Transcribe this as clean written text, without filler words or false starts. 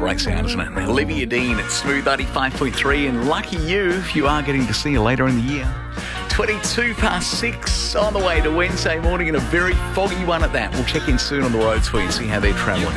great sound, isn't it? Olivia Dean at Smooth 85.3, and lucky you if you are getting to see her later in the year. 22 past 6 on the way to Wednesday morning, and a very foggy one at that. We'll check in soon on the roads for you and see how they're travelling.